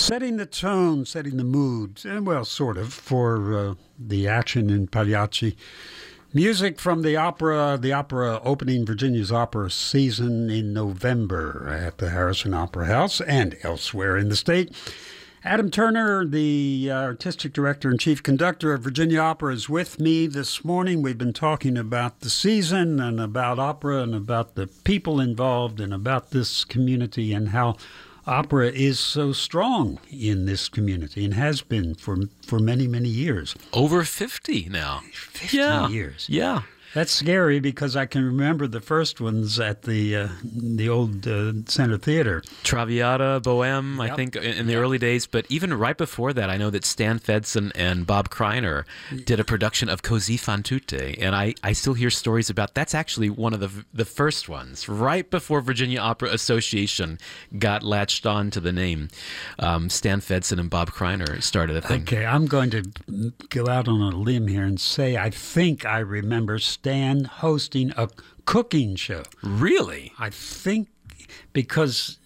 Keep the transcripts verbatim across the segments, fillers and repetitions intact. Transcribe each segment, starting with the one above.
Setting the tone, setting the mood, and well, sort of, for uh, the action in Pagliacci. Music from the opera, the opera opening Virginia's opera season in November at the Harrison Opera House and elsewhere in the state. Adam Turner, the artistic director and chief conductor of Virginia Opera, is with me this morning. We've been talking about the season and about opera and about the people involved and about this community and how opera is so strong in this community and has been for for many, many years. Over fifty now. fifty yeah. years. Yeah. That's scary because I can remember the first ones at the uh, the old uh, Center Theater. Traviata, Bohème, Yep. I think, in, in the Yep. early days. But even right before that, I know that Stan Fedson and Bob Kreiner did a production of Così fan tutte. And I, I still hear stories about that's actually one of the the first ones, right before Virginia Opera Association got latched on to the name. Um, Stan Fedson and Bob Kreiner started a thing. Okay, I'm going to go out on a limb here and say I think I remember Stan hosting a cooking show. Really? I think because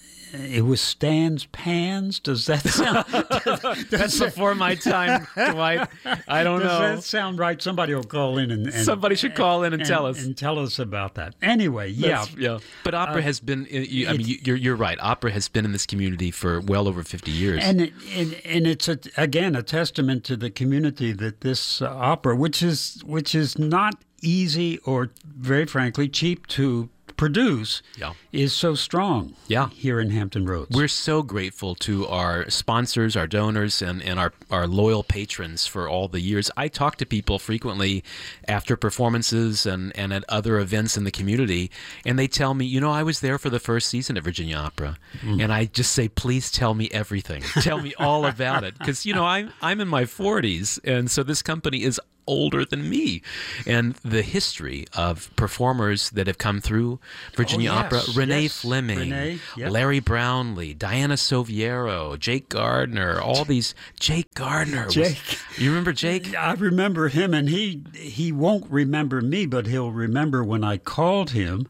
it was Stan's Pans. Does that sound? does, That's before my time, Dwight. I don't does know. that sound right? Somebody will call in and, and Somebody should call in and, tell us. and tell us about that. Anyway, yeah, That's- yeah. But opera Uh, has been. I mean, it's- you're you're right. Opera has been in this community for well over fifty years. and it, and, and it's a, again a testament to the community that this uh, opera, which is which is not easy or very frankly cheap to produce, Yeah. is so strong. Yeah. Here in Hampton Roads. We're so grateful to our sponsors, our donors, and, and our, our loyal patrons for all the years. I talk to people frequently after performances and, and at other events in the community, and they tell me, you know, I was there for the first season at Virginia Opera. Mm. And I just say, please tell me everything. Tell me all about it. Because, you know, I'm, I'm in my forties, and so this company is older than me. And the history of performers that have come through Virginia Oh, yes, Opera, Renee yes. Fleming, Renee, yep. Larry Brownlee, Diana Soviero, Jake Gardner, all these. Jake Gardner. Was, Jake. you remember Jake? I remember him, and he he won't remember me, but he'll remember when I called him.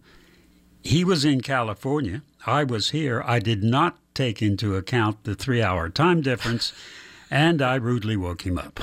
He was in California. I was here. I did not take into account the three-hour time difference, and I rudely woke him up.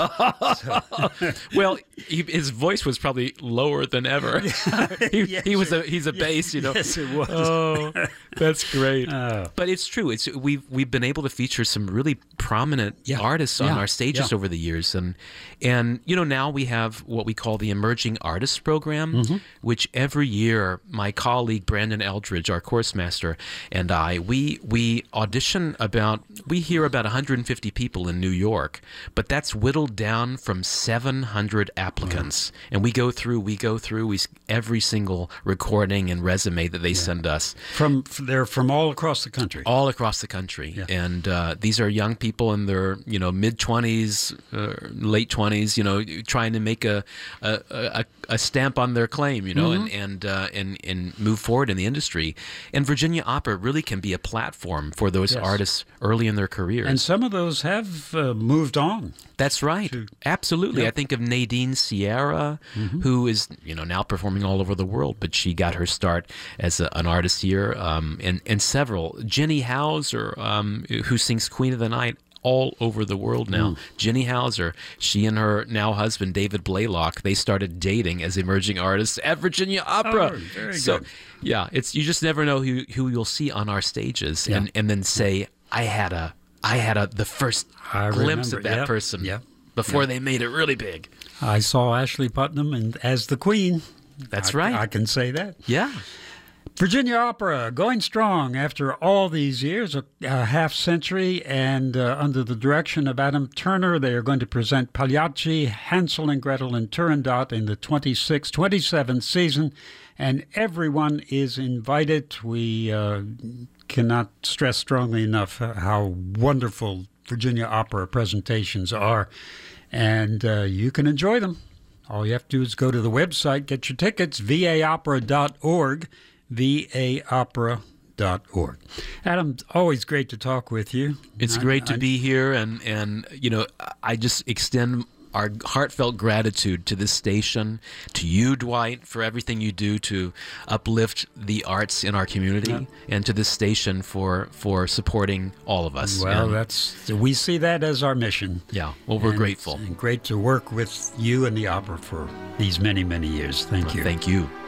Well, he, his voice was probably lower than ever. he, Yes, he was a he's a bass, you know. Yes, it was. Oh, that's great. Oh. But it's true. It's we've we've been able to feature some really prominent Yeah. artists on Yeah. our stages Yeah. over the years, and and you know now we have what we call the Emerging Artists Program, Mm-hmm. which every year my colleague Brandon Eldridge, our course master, and I we we audition about we hear about one hundred fifty people in New York, but that's whittled down from seven hundred applicants, and we go through we go through we every single recording and resume that they send us. From they're from all across the country. All across the country, Yeah. and uh, these are young people in their you know mid twenties, uh, late twenties, you know, trying to make a a, a, a stamp on their claim, you know, Mm-hmm. and and, uh, and and move forward in the industry. And Virginia Opera really can be a platform for those Yes. artists early in their careers. And some of those have uh, moved on. That's right. to- Absolutely. Yep. I think of Nadine Sierra, Mm-hmm. who is, you know, now performing all over the world, but she got her start as a, an artist here, um, and, and several. Jenny Hauser, um, who sings Queen of the Night all over the world now. Mm. Jenny Hauser, she and her now husband, David Blaylock, they started dating as emerging artists at Virginia Opera. Oh, very so, good. yeah, it's you just never know who, who you'll see on our stages, Yeah. and, and then say, I had a, I had a the first I glimpse remember. of that Yep. person Yep. before Yep. they made it really big. I saw Ashley Putnam and as the Queen. That's I- right. I can say that. Yeah. Virginia Opera going strong after all these years, a, a half century, and uh, under the direction of Adam Turner, they are going to present Pagliacci, Hansel and Gretel, and Turandot in the twenty-sixth, twenty-seventh season, and everyone is invited. We uh, cannot stress strongly enough how wonderful Virginia Opera presentations are, and uh, you can enjoy them. All you have to do is go to the website, get your tickets, v a opera dot org. v a opera dot org. Adam, always great to talk with you. It's I- great to I- be here, and, and you know, I just extend our heartfelt gratitude to this station, to you, Dwight, for everything you do to uplift the arts in our community, yeah. and to this station for for supporting all of us. Well, and, that's we see that as our mission. Yeah, well, we're and grateful. Great to work with you and the opera for these many, many years. Thank well, you. Thank you.